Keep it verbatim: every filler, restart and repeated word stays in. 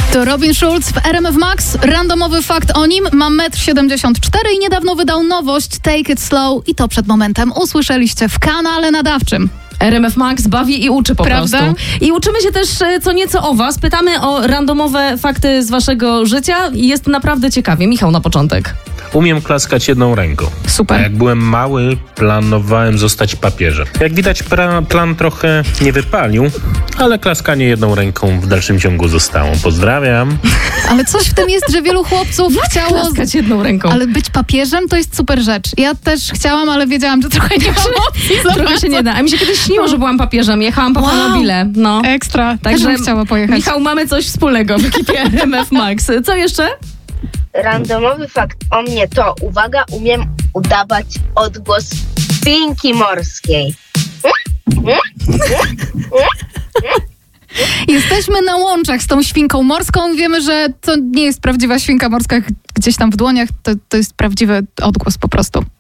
To Robin Schulz w R M F Max. Randomowy fakt o nim. Ma metr siedemdziesiąt cztery i niedawno wydał nowość Take It Slow. I to przed momentem usłyszeliście w kanale nadawczym. R M F Max bawi i uczy po Prawda? prostu. I uczymy się też co nieco o was. Pytamy o randomowe fakty z waszego życia i jest naprawdę ciekawie. Michał na początek. Umiem klaskać jedną ręką. Super. A jak byłem mały, planowałem zostać papieżem. Jak widać, pra- plan trochę nie wypalił, ale klaskanie jedną ręką w dalszym ciągu zostało. Pozdrawiam. Ale coś w tym jest, że wielu chłopców chciało... Klaskać jedną ręką. Ale być papieżem to jest super rzecz. Ja też chciałam, ale wiedziałam, że trochę nie mam opcji. Trochę się nie da. A mi się kiedyś śniło, że byłam papieżem. Jechałam po Wow. Panobile. No. Ekstra. Także Też bym chciała pojechać. Michał, mamy coś wspólnego w ekipie R M F Max. Co jeszcze? Randomowy fakt o mnie to, uwaga, umiem udawać odgłos świnki morskiej. Jesteśmy na łączach z tą świnką morską. Wiemy, że to nie jest prawdziwa świnka morska gdzieś tam w dłoniach. To, to jest prawdziwy odgłos po prostu.